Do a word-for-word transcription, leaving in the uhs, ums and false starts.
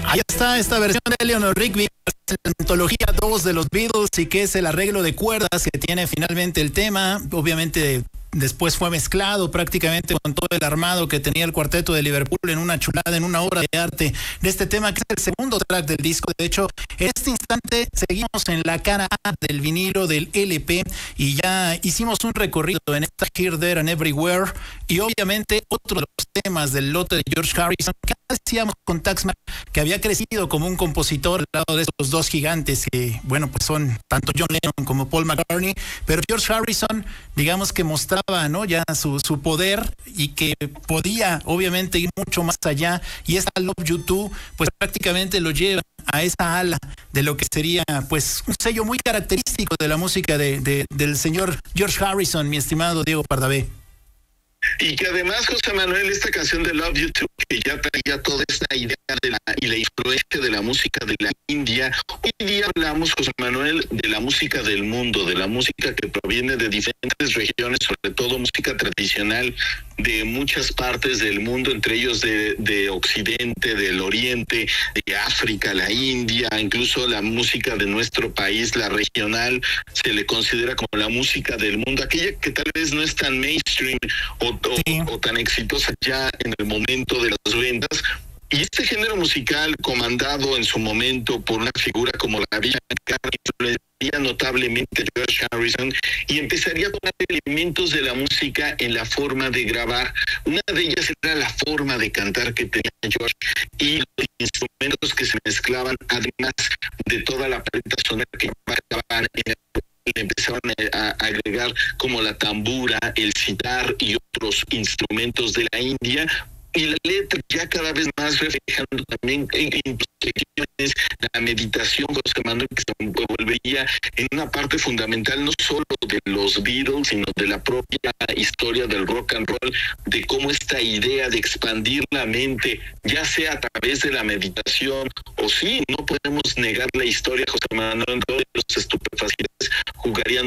Ahí está esta versión de Eleanor Rigby, la antología dos de los Beatles, y que es el arreglo de cuerdas que tiene finalmente el tema. Obviamente después fue mezclado prácticamente con todo el armado que tenía el cuarteto de Liverpool en una chulada, en una obra de arte de este tema, que es el segundo track del disco. De hecho, en este instante seguimos en la cara A del vinilo del L P y ya hicimos un recorrido en esta Here, There and Everywhere, y obviamente otro de los temas del lote de George Harrison, que decíamos con Taxman, que había crecido como un compositor al lado de estos dos gigantes que, bueno, pues son tanto John Lennon como Paul McCartney, pero George Harrison, digamos que mostraba, ¿no?, ya su, su poder, y que podía obviamente ir mucho más allá, y esta Love You Too pues prácticamente lo lleva a esa ala de lo que sería pues un sello muy característico de la música de, de, del señor George Harrison, mi estimado Diego Pardavé. Y que además, José Manuel, esta canción de Love You Too, que ya traía toda esta idea de la, y la influencia de la música de la India. Hoy día hablamos, José Manuel, de la música del mundo, de la música que proviene de diferentes regiones, sobre todo música tradicional de muchas partes del mundo, entre ellos de, de Occidente, del Oriente, de África, la India, incluso la música de nuestro país, la regional, se le considera como la música del mundo, aquella que tal vez no es tan mainstream o, o, sí. o tan exitosa ya en el momento de las ventas. Y este género musical, comandado en su momento por una figura como la Villa Carne, influenciaría notablemente a George Harrison y empezaría a poner elementos de la música en la forma de grabar. Una de ellas era la forma de cantar que tenía George y los instrumentos que se mezclaban, además de toda la paleta sonora que iba a grabar en el le empezaban a agregar como la tambura, el sitar y otros instrumentos de la India, y la letra ya cada vez más reflejando también implicaciones, la meditación, José Manuel, que se volvería en una parte fundamental no solo de los Beatles, sino de la propia historia del rock and roll, de cómo esta idea de expandir la mente, ya sea a través de la meditación, o sí, no podemos negar la historia, José Manuel, todos los estupefacientes jugarían